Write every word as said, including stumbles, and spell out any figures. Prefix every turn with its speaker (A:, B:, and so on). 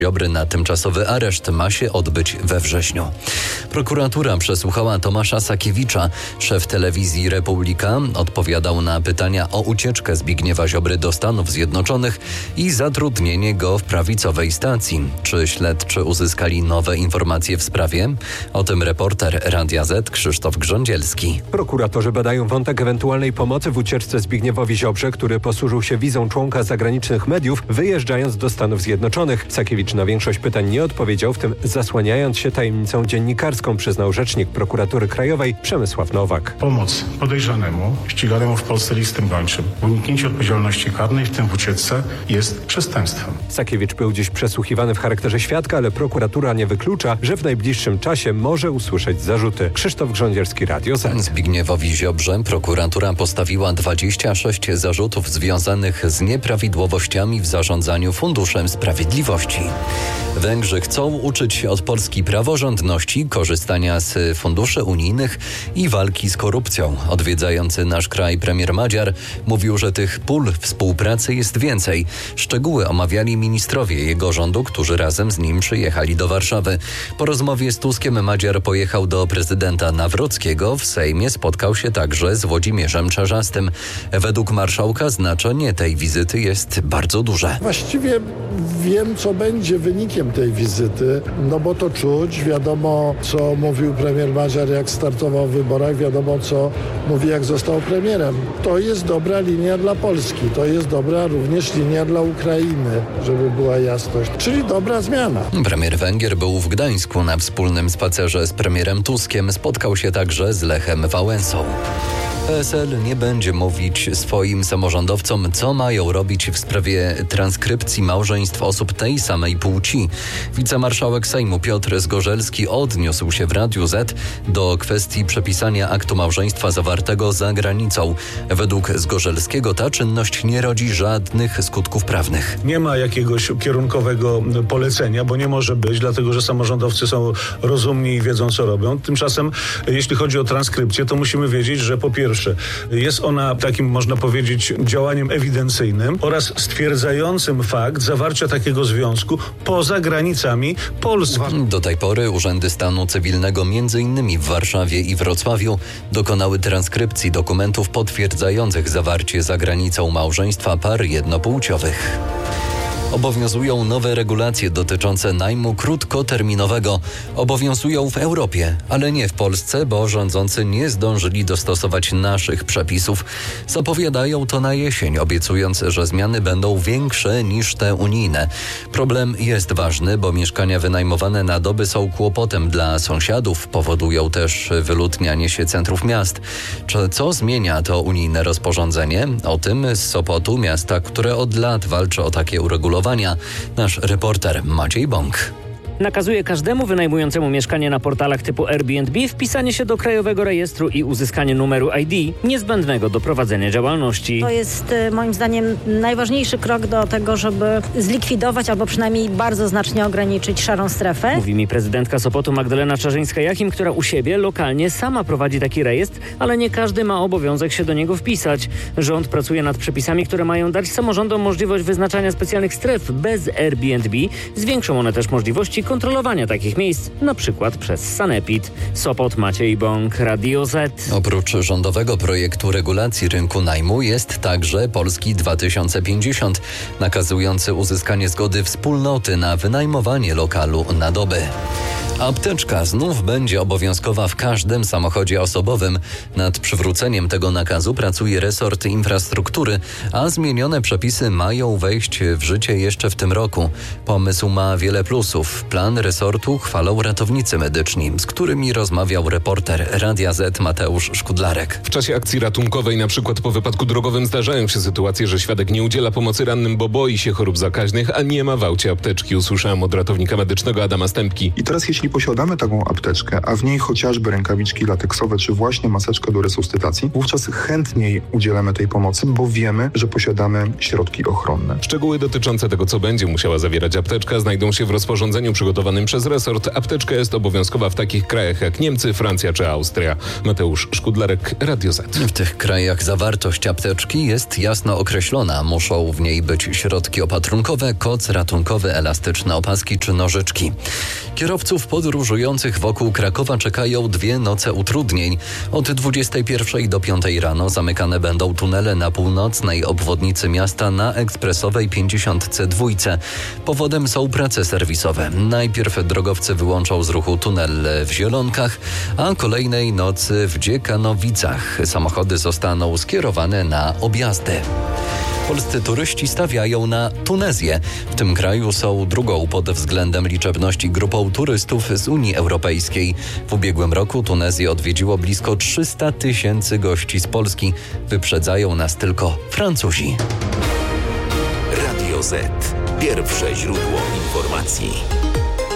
A: Ziobry na tymczasowy areszt ma się odbyć we wrześniu. Prokuratura przesłuchała Tomasza Sakiewicza. Szef telewizji Republika odpowiadał na pytania o ucieczkę Zbigniewa Ziobry do Stanów Zjednoczonych i zatrudnienie go w prawicowej stacji. Czy śledczy uzyskali nowe informacje w sprawie? O tym reporter Radia Z Krzysztof Grządzielski.
B: Prokuratorzy badają wątek ewentualnej pomocy w ucieczce Zbigniewowi Ziobrze, który posłużył się wizą członka zagranicznych mediów, wyjeżdżając do Stanów Zjednoczonych. Sakiewicz na większość pytań nie odpowiedział, w tym zasłaniając się tajemnicą dziennikarską, przyznał rzecznik Prokuratury Krajowej Przemysław Nowak.
C: Pomoc podejrzanemu, ściganemu w Polsce listem gończym, uniknięcie odpowiedzialności karnej, w tym w ucieczce, jest przestępstwem.
B: Sakiewicz był dziś przesłuchiwany w charakterze świadka, ale prokuratura nie wyklucza, że w najbliższym czasie może usłyszeć zarzuty. Krzysztof Grządzielski, Radio Z.
A: Zbigniewowi Ziobrze prokuratura postawiła dwadzieścia sześć zarzutów związanych z nieprawidłowościami w zarządzaniu Funduszem Sprawiedliwości. Węgrzy chcą uczyć się od Polski praworządności, korzystania z funduszy unijnych i walki z korupcją. Odwiedzający nasz kraj premier Madziar mówił, że tych pól współpracy jest więcej. Szczegóły omawiali ministrowie jego rządu, którzy razem z nim przyjechali do Warszawy. Po rozmowie z Tuskiem Madziar pojechał do prezydenta Nawrockiego. W Sejmie spotkał się także z Włodzimierzem Czarzastym. Według marszałka znaczenie tej wizyty jest bardzo duże.
D: Właściwie wiem, co będzie wynikiem tej wizyty, no bo to czuć, wiadomo, co mówił premier Madziar, jak startował w wyborach, wiadomo, co mówi, jak został premierem. To jest dobra linia dla Polski, to jest dobra również linia dla Ukrainy, żeby była jasność, czyli dobra zmiana.
A: Premier Węgier był w Gdańsku na wspólnym spacerze z premierem Tuskiem, spotkał się także z Lechem Wałęsą. P S L nie będzie mówić swoim samorządowcom, co mają robić w sprawie transkrypcji małżeństw osób tej samej płci. Wicemarszałek Sejmu Piotr Zgorzelski odniósł się w Radiu Z do kwestii przepisania aktu małżeństwa zawartego za granicą. Według Zgorzelskiego ta czynność nie rodzi żadnych skutków prawnych.
E: Nie ma jakiegoś kierunkowego polecenia, bo nie może być, dlatego że samorządowcy są rozumni i wiedzą, co robią. Tymczasem, jeśli chodzi o transkrypcję, to musimy wiedzieć, że po pierwsze jest ona takim, można powiedzieć, działaniem ewidencyjnym oraz stwierdzającym fakt zawarcia takiego związku poza granicami Polski.
A: Do tej pory urzędy stanu cywilnego między innymi w Warszawie i Wrocławiu dokonały transkrypcji dokumentów potwierdzających zawarcie za granicą małżeństwa par jednopłciowych. Obowiązują nowe regulacje dotyczące najmu krótkoterminowego. Obowiązują w Europie, ale nie w Polsce, bo rządzący nie zdążyli dostosować naszych przepisów. Zapowiadają to na jesień, obiecując, że zmiany będą większe niż te unijne. Problem jest ważny, bo mieszkania wynajmowane na doby są kłopotem dla sąsiadów, powodują też wyludnianie się centrów miast. Co zmienia to unijne rozporządzenie? O tym z Sopotu, miasta, które od lat walczy o takie uregulowania. Nasz reporter Maciej Bąk.
F: Nakazuje każdemu wynajmującemu mieszkanie na portalach typu Airbnb wpisanie się do Krajowego Rejestru i uzyskanie numeru I D niezbędnego do prowadzenia działalności.
G: To jest moim zdaniem najważniejszy krok do tego, żeby zlikwidować albo przynajmniej bardzo znacznie ograniczyć szarą strefę.
F: Mówi mi prezydentka Sopotu Magdalena Czarzyńska-Jachim, która u siebie lokalnie sama prowadzi taki rejestr, ale nie każdy ma obowiązek się do niego wpisać. Rząd pracuje nad przepisami, które mają dać samorządom możliwość wyznaczania specjalnych stref bez Airbnb. Zwiększą one też możliwości kontrolowania takich miejsc, na przykład przez Sanepid. Sopot, Maciej Bąk, Radio Z.
A: Oprócz rządowego projektu regulacji rynku najmu jest także Polski dwa tysiące pięćdziesiąt, nakazujący uzyskanie zgody wspólnoty na wynajmowanie lokalu na dobę. Apteczka znów będzie obowiązkowa w każdym samochodzie osobowym. Nad przywróceniem tego nakazu pracuje resort infrastruktury, a zmienione przepisy mają wejść w życie jeszcze w tym roku. Pomysł ma wiele plusów. Plan resortu chwalą ratownicy medyczni, z którymi rozmawiał reporter Radia Z Mateusz Szkudlarek.
H: W czasie akcji ratunkowej, na przykład po wypadku drogowym, zdarzają się sytuacje, że świadek nie udziela pomocy rannym, bo boi się chorób zakaźnych, a nie ma w aucie apteczki. Usłyszałem od ratownika medycznego Adama Stępki.
I: I teraz jeśli posiadamy taką apteczkę, a w niej chociażby rękawiczki lateksowe, czy właśnie maseczkę do resuscytacji, wówczas chętniej udzielamy tej pomocy, bo wiemy, że posiadamy środki ochronne.
H: Szczegóły dotyczące tego, co będzie musiała zawierać apteczka, znajdą się w rozporządzeniu przygotowanym przez resort, apteczka jest obowiązkowa w takich krajach jak Niemcy, Francja czy Austria. Mateusz Szkudlarek, Radio Z.
A: W tych krajach zawartość apteczki jest jasno określona. Muszą w niej być środki opatrunkowe, koc ratunkowy, elastyczne opaski czy nożyczki. Kierowców podróżujących wokół Krakowa czekają dwie noce utrudnień. Od dwudziestej pierwszej do piątej rano zamykane będą tunele na północnej obwodnicy miasta na ekspresowej pięćdziesiątce dwa. Powodem są prace serwisowe. Najpierw drogowcy wyłączą z ruchu tunel w Zielonkach, a kolejnej nocy w Dziekanowicach. Samochody zostaną skierowane na objazdy. Polscy turyści stawiają na Tunezję. W tym kraju są drugą pod względem liczebności grupą turystów z Unii Europejskiej. W ubiegłym roku Tunezję odwiedziło blisko trzysta tysięcy gości z Polski. Wyprzedzają nas tylko Francuzi.
J: Radio Z. Pierwsze źródło informacji.